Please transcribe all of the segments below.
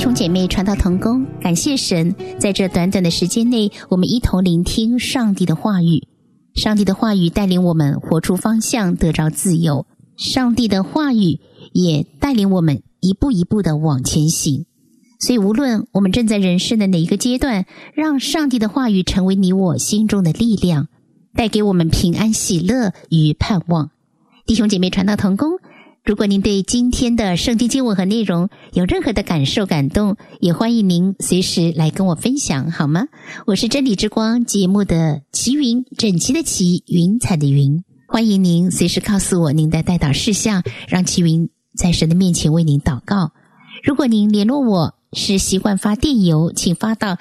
兄姐妹传道同工，感谢神，在这短短的时间内，我们一同聆听上帝的话语。上帝的话语带领我们活出方向，得着自由。上帝的话语也带领我们一步一步的往前行。所以无论我们正在人生的哪一个阶段，让上帝的话语成为你我心中的力量，带给我们平安喜乐与盼望。弟兄姐妹传道同工，如果您对今天的圣经经文和内容有任何的感受感动，也欢迎您随时来跟我分享，好吗？我是真理之光节目的齐云，整齐的齐，云彩的云。欢迎您随时告诉我您的代祷事项，让齐云在神的面前为您祷告。如果您联络我是习惯发电邮，请发到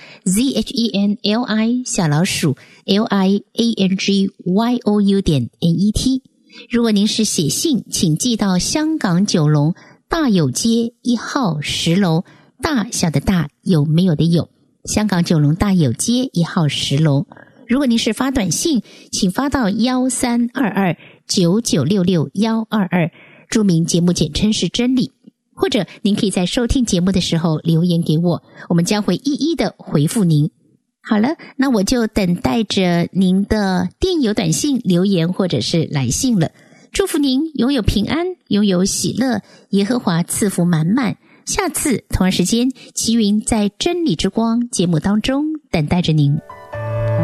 zhenli_liangyou.net。如果您是写信，请寄到香港九龙大有街1号10楼，大小的大，有没有的有，香港九龙大有街1号10楼。如果您是发短信，请发到132299666122，注明节目简称是真理。或者您可以在收听节目的时候留言给我，我们将会一一的回复您。好了，那我就等待着您的电邮、短信、留言或者是来信了。祝福您拥有平安，拥有喜乐，耶和华赐福满满。下次同样时间，齐云在真理之光节目当中等待着您。